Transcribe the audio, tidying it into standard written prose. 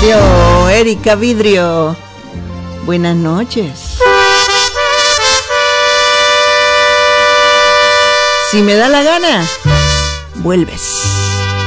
Vidrio, Erika Vidrio. Buenas noches. Si me da la gana, vuelves.